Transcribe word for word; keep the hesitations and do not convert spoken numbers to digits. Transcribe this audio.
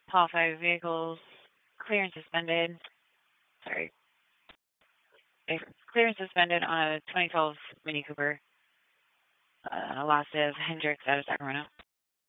Paul five vehicles, clear and suspended. Sorry. Clear and suspended on a twenty twelve Mini Cooper. Uh, last of Hendricks out of Sacramento.